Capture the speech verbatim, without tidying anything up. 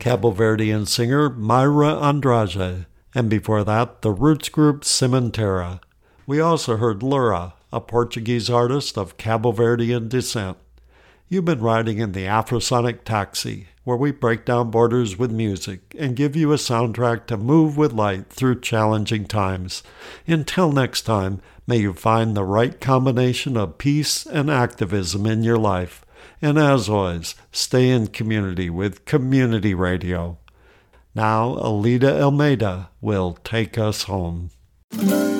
Cabo Verdean singer Mayra Andrade, and before that, the roots group Cimentera. We also heard Lura, a Portuguese artist of Cabo Verdean descent. You've been riding in the Afrosonic Taxi, where we break down borders with music and give you a soundtrack to move with light through challenging times. Until next time, may you find the right combination of peace and activism in your life. And as always, stay in community with Community Radio. Now, Alida Almeida will take us home.